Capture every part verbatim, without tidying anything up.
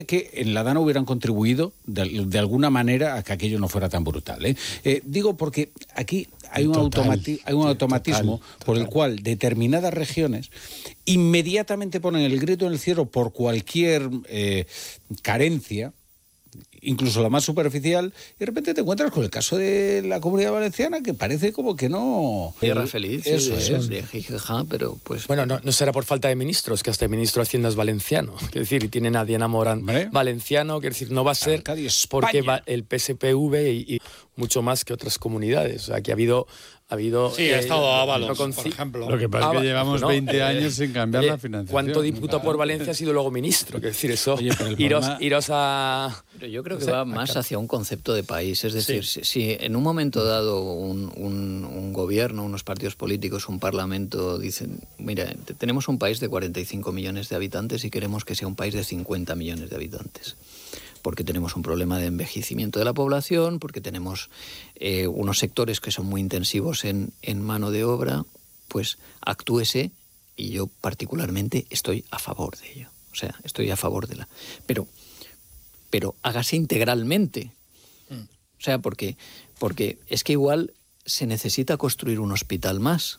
que en la DANA hubieran contribuido de, de alguna manera a que aquello no fuera tan brutal. ¿eh? Eh, digo porque aquí hay un, total, automati hay un automatismo total, total. por el cual determinadas regiones inmediatamente ponen el grito en el cielo por cualquier eh, carencia, incluso la más superficial, y de repente te encuentras con el caso de la Comunidad Valenciana, que parece como que no... Tierra feliz, eso sí, es. De jijaja, pero pues... Bueno, no, no será por falta de ministros, que hasta el ministro de Hacienda es valenciano. Quiero decir, y tienen a Diana Morán ¿Vale? valenciano, quiero decir, no va a ser Arcadio, porque va el P S P V y, y mucho más que otras comunidades. O sea, que ha habido... Ha habido, sí, eh, ha estado Ábalos, no por ejemplo. Lo que pasa Ábalos, es que llevamos ¿no? veinte eh, años sin cambiar eh, la financiación. ¿Cuánto diputado por Valencia ha sido luego ministro? Quiero decir, eso... Oye, iros, problema... iros a... Pero yo creo que o sea, va más acá. hacia un concepto de país. Es decir, sí. si, si en un momento dado un, un, un gobierno, unos partidos políticos, un parlamento dicen, mira, tenemos un país de cuarenta y cinco millones de habitantes y queremos que sea un país de cincuenta millones de habitantes. Porque tenemos un problema de envejecimiento de la población, porque tenemos eh, unos sectores que son muy intensivos en, en mano de obra, pues actúese, y yo particularmente estoy a favor de ello. O sea, estoy a favor de la... Pero, pero hágase integralmente. Mm. O sea, porque, porque es que igual se necesita construir un hospital más.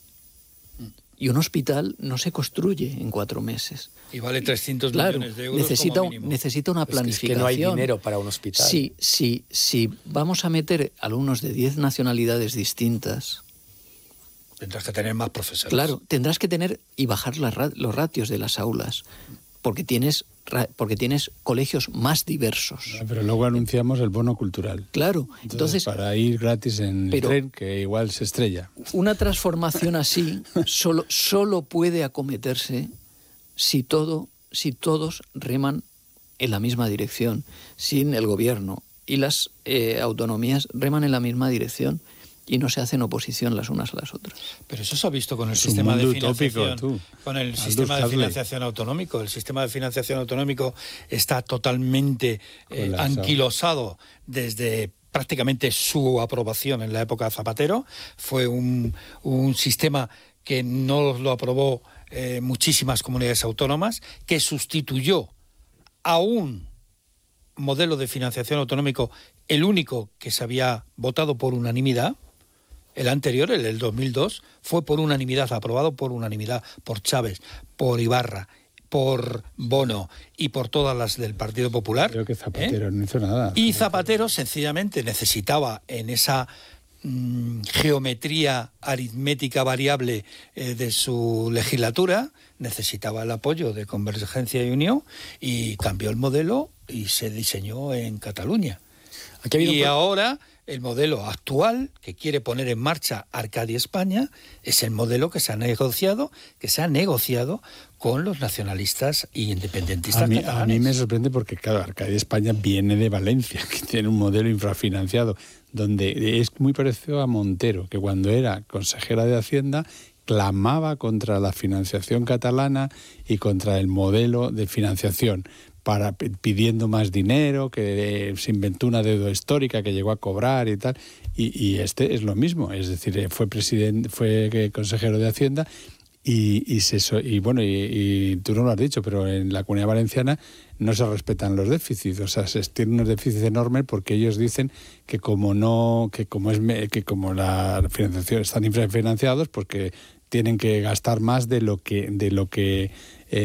Y un hospital no se construye en cuatro meses. Y vale trescientos claro, millones de euros necesita, como mínimo. Necesita una planificación. Es que no hay dinero para un hospital. Si, si, si vamos a meter alumnos de diez nacionalidades distintas... Tendrás que tener más profesores. Claro, tendrás que tener y bajar las, los ratios de las aulas, porque tienes, porque tienes colegios más diversos. Pero luego anunciamos el bono cultural. Claro. Entonces, entonces para ir gratis en pero, el tren, que igual se estrella. Una transformación así solo, solo puede acometerse si, todo, si todos reman en la misma dirección, sin el gobierno y las eh, autonomías reman en la misma dirección y no se hacen oposición las unas a las otras. Pero eso se ha visto con el es sistema de utópico, financiación, tú. con el Aldous sistema de Huxley. financiación autonómico. El sistema de financiación autonómico está totalmente eh, anquilosado desde prácticamente su aprobación en la época de Zapatero. Fue un, un sistema que no lo aprobó eh, muchísimas comunidades autónomas, que sustituyó a un modelo de financiación autonómico, el único que se había votado por unanimidad. El anterior, el del dos mil dos, fue por unanimidad, aprobado por unanimidad por Chávez, por Ibarra, por Bono y por todas las del Partido Popular. Creo que Zapatero ¿eh? no hizo nada. Y Zapatero sencillamente necesitaba en esa mmm, geometría aritmética variable eh, de su legislatura, necesitaba el apoyo de Convergencia y Unión y cambió el modelo y se diseñó en Cataluña. Aquí ha habido y un... ahora el modelo actual que quiere poner en marcha Arcadia España es el modelo que se ha negociado, que se ha negociado con los nacionalistas y independentistas a mí, catalanes. A mí me sorprende porque, claro, Arcadia España viene de Valencia, que tiene un modelo infrafinanciado, donde es muy parecido a Montero, que cuando era consejera de Hacienda clamaba contra la financiación catalana y contra el modelo de financiación, para pidiendo más dinero, que eh, se inventó una deuda histórica que llegó a cobrar y tal, y, y este es lo mismo, es decir, fue presidente, fue consejero de Hacienda y, y, se, y bueno, y, y tú no lo has dicho, pero en la Comunidad Valenciana no se respetan los déficits, o sea, se tienen unos déficits enormes porque ellos dicen que como no, que como es que como la financiación están infrafinanciados, pues que tienen que gastar más de lo que de lo que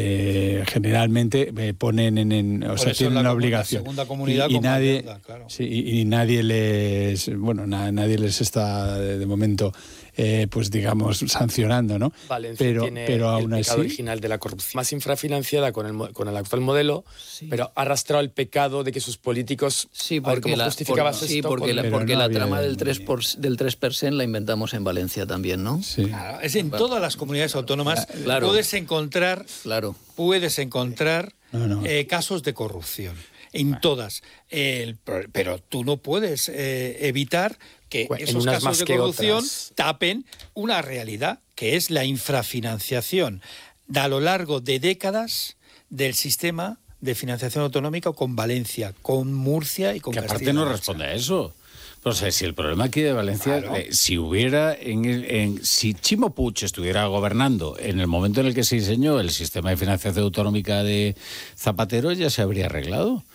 Eh, generalmente eh, ponen en, en o Por sea, tienen una obligación. La segunda comunidad y, y con nadie, deuda, claro. sí, y, y nadie les, bueno, na, nadie les está de, de momento, eh, pues digamos, sancionando, ¿no? Valencia pero, tiene pero el aún pecado así, original de la corrupción, más infrafinanciada con el con el actual modelo, sí. Pero ha arrastrado el pecado de que sus políticos. Sí, porque ¿cómo la, justificabas por, esto? sí, porque con... la, porque no la había, trama del tres por ciento del tres por ciento la inventamos en Valencia también, ¿no? Sí. Claro, es en todas las comunidades autónomas claro. puedes encontrar, claro. puedes encontrar no, no. Eh, casos de corrupción. En todas. Eh, pero tú no puedes eh, evitar que bueno, esos casos de corrupción otras. tapen una realidad, que es la infrafinanciación a lo largo de décadas del sistema de financiación autonómica con Valencia, con Murcia y con que Castilla. aparte no responde a eso. O sea, si el problema aquí de Valencia, claro. eh, si hubiera, en, el, en si Chimo Puig estuviera gobernando en el momento en el que se diseñó el sistema de financiación autonómica de Zapatero, ya se habría arreglado.